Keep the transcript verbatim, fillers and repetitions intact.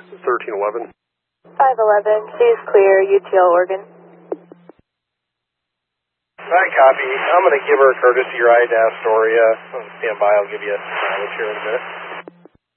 thirteen eleven. five eleven, she's clear, U T L Oregon. Alright, copy. I'm going to give her a courtesy ride to Astoria. Stand by, I'll give you a mileage here in a minute.